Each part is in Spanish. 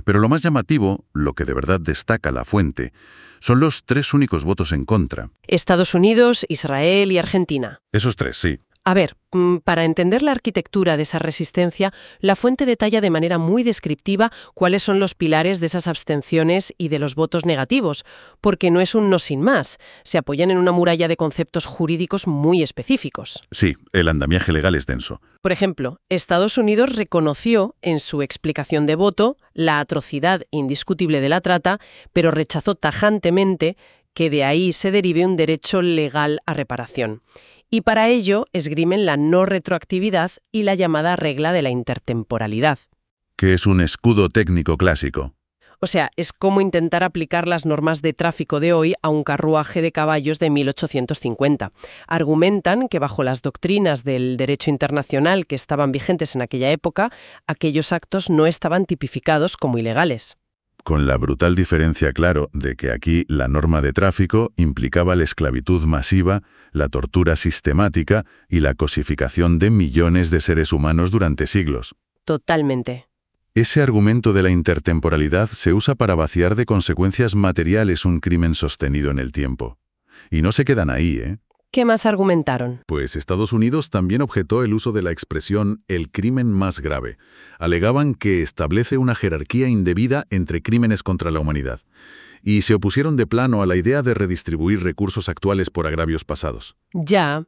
Pero lo más llamativo, lo que de verdad destaca la fuente, son los 3 únicos votos en contra. Estados Unidos, Israel y Argentina. Esos 3, sí. A ver, para entender la arquitectura de esa resistencia, la fuente detalla de manera muy descriptiva cuáles son los pilares de esas abstenciones y de los votos negativos, porque no es un no sin más, se apoyan en una muralla de conceptos jurídicos muy específicos. Sí, el andamiaje legal es denso. Por ejemplo, Estados Unidos reconoció en su explicación de voto la atrocidad indiscutible de la trata, pero rechazó tajantemente que de ahí se derive un derecho legal a reparación. Y para ello esgrimen la no retroactividad y la llamada regla de la intertemporalidad. Que es un escudo técnico clásico. O sea, es como intentar aplicar las normas de tráfico de hoy a un carruaje de caballos de 1850. Argumentan que bajo las doctrinas del derecho internacional que estaban vigentes en aquella época, aquellos actos no estaban tipificados como ilegales. Con la brutal diferencia, claro, de que aquí la norma de tráfico implicaba la esclavitud masiva, la tortura sistemática y la cosificación de millones de seres humanos durante siglos. Totalmente. Ese argumento de la intertemporalidad se usa para vaciar de consecuencias materiales un crimen sostenido en el tiempo. Y no se quedan ahí, ¿eh? ¿Qué más argumentaron? Pues Estados Unidos también objetó el uso de la expresión «el crimen más grave». Alegaban que establece una jerarquía indebida entre crímenes contra la humanidad. Y se opusieron de plano a la idea de redistribuir recursos actuales por agravios pasados. Ya.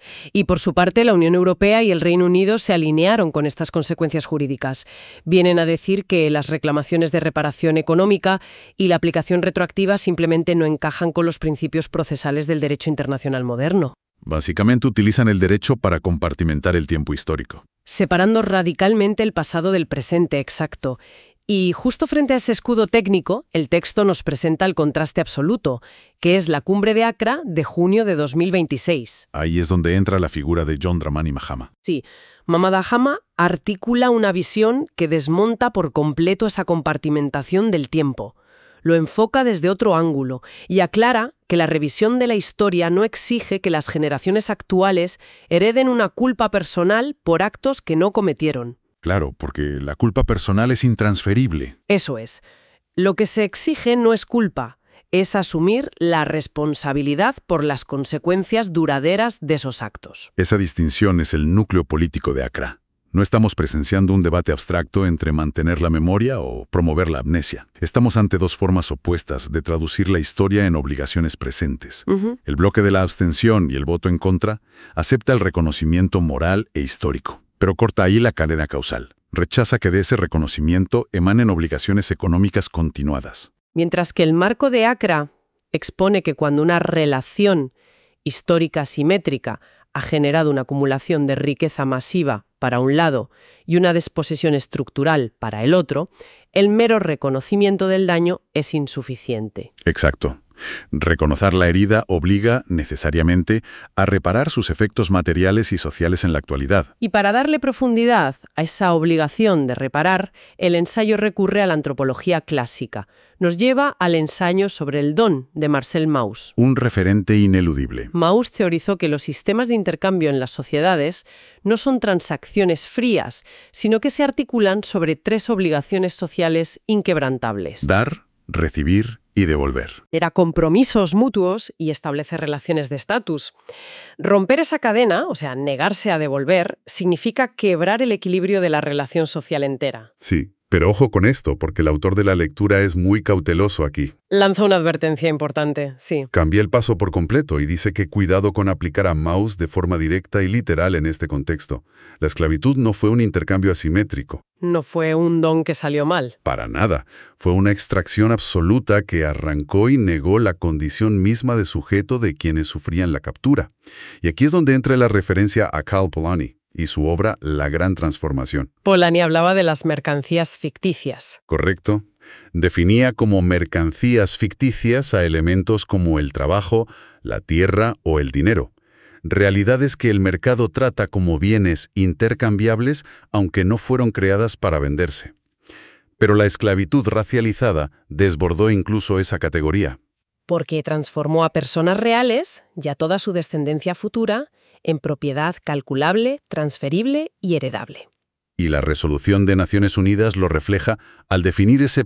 Y por su parte, la Unión Europea y el Reino Unido se alinearon con estas consecuencias jurídicas. Vienen a decir que las reclamaciones de reparación económica y la aplicación retroactiva simplemente no encajan con los principios procesales del derecho internacional moderno. Básicamente utilizan el derecho para compartimentar el tiempo histórico. Separando radicalmente el pasado del presente, exacto. Y justo frente a ese escudo técnico, el texto nos presenta el contraste absoluto, que es la cumbre de Accra de junio de 2026. Ahí es donde entra la figura de John Dramani Mahama. Sí, Mahama Mahama articula una visión que desmonta por completo esa compartimentación del tiempo. Lo enfoca desde otro ángulo y aclara que la revisión de la historia no exige que las generaciones actuales hereden una culpa personal por actos que no cometieron. Claro, porque la culpa personal es intransferible. Eso es. Lo que se exige no es culpa, es asumir la responsabilidad por las consecuencias duraderas de esos actos. Esa distinción es el núcleo político de Accra. No estamos presenciando un debate abstracto entre mantener la memoria o promover la amnesia. Estamos ante 2 formas opuestas de traducir la historia en obligaciones presentes. El bloque de la abstención y el voto en contra acepta el reconocimiento moral e histórico, pero corta ahí la cadena causal. Rechaza que de ese reconocimiento emanen obligaciones económicas continuadas. Mientras que el marco de Accra expone que cuando una relación histórica simétrica ha generado una acumulación de riqueza masiva para un lado y una desposesión estructural para el otro, el mero reconocimiento del daño es insuficiente. Exacto. Reconocer la herida obliga, necesariamente, a reparar sus efectos materiales y sociales en la actualidad. Y para darle profundidad a esa obligación de reparar, el ensayo recurre a la antropología clásica. Nos lleva al ensayo sobre el don de Marcel Mauss. Un referente ineludible. Mauss teorizó que los sistemas de intercambio en las sociedades no son transacciones frías, sino que se articulan sobre 3 obligaciones sociales inquebrantables. Dar, recibir y devolver. Era compromisos mutuos y establecer relaciones de estatus. Romper esa cadena, o sea, negarse a devolver, significa quebrar el equilibrio de la relación social entera. Sí, pero ojo con esto, porque el autor de la lectura es muy cauteloso aquí. Lanza una advertencia importante, sí. Cambia el paso por completo y dice que cuidado con aplicar a Mauss de forma directa y literal en este contexto. La esclavitud no fue un intercambio asimétrico. No fue un don que salió mal. Para nada. Fue una extracción absoluta que arrancó y negó la condición misma de sujeto de quienes sufrían la captura. Y aquí es donde entra la referencia a Karl Polanyi y su obra La Gran Transformación. Polanyi hablaba de las mercancías ficticias. Correcto. Definía como mercancías ficticias a elementos como el trabajo, la tierra o el dinero. Realidades que el mercado trata como bienes intercambiables, aunque no fueron creadas para venderse. Pero la esclavitud racializada desbordó incluso esa categoría. Porque transformó a personas reales, y a toda su descendencia futura, en propiedad calculable, transferible y heredable. Y la Resolución de Naciones Unidas lo refleja al definir ese